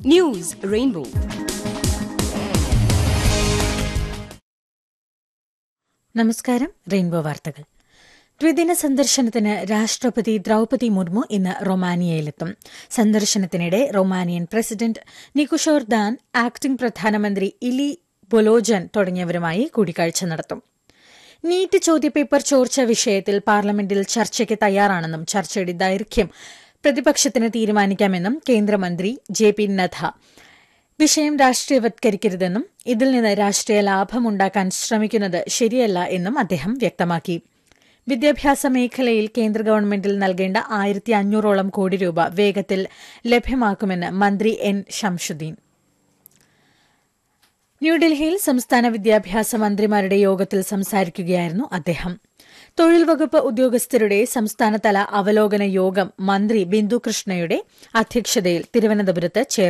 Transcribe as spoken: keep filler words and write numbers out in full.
News rainbow. നമസ്കാരം. Rainbow വാർത്തകൾ. ദ്വിദിന സന്ദർശനത്തിന് രാഷ്ട്രപതി ദ്രൌപതി മുർമു ഇന്ന് റൊമാനിയയിലെത്തും. സന്ദർശനത്തിനിടെ Romanian president Nicusor than, acting പ്രധാനമന്ത്രി ഇലി ബൊലോജൻ തുടങ്ങിയവരുമായി കൂടിക്കാഴ്ച നടത്തും. നീറ്റ് ചോദ്യപേപ്പർ ചോർച്ച വിഷയത്തിൽ പാർലമെന്റിൽ ചർച്ചയ്ക്ക് തയ്യാറാണെന്നും ചർച്ചയുടെ ദൈർഘ്യം പ്രതിപക്ഷത്തിന് തീരുമാനിക്കാമെന്നും കേന്ദ്രമന്ത്രി ജെ പി നദ്ദ. വിഷയം രാഷ്ട്രീയവത്കരിക്കരുതെന്നും ഇതിൽ നിന്ന് രാഷ്ട്രീയ ലാഭമുണ്ടാക്കാൻ ശ്രമിക്കുന്നത് ശരിയല്ല എന്നും അദ്ദേഹം വ്യക്തമാക്കി. വിദ്യാഭ്യാസ മേഖലയിൽ കേന്ദ്ര ഗവൺമെന്റിൽ നൽകേണ്ട ആയിരത്തി അഞ്ഞൂറോളം കോടി രൂപ വേഗത്തിൽ ലഭ്യമാക്കുമെന്ന് മന്ത്രി എൻ ശംസുദ്ദീൻ. ന്യൂഡൽഹിയിൽ സംസ്ഥാന വിദ്യാഭ്യാസ മന്ത്രിമാരുടെ യോഗത്തിൽ സംസാരിക്കുകയായിരുന്നു അദ്ദേഹം. തൊഴിൽ വകുപ്പ് ഉദ്യോഗസ്ഥരുടെ സംസ്ഥാനതല അവലോകന യോഗം മന്ത്രി ബിന്ദു കൃഷ്ണയുടെ അധ്യക്ഷതയിൽ തിരുവനന്തപുരത്ത് ചേർന്നു.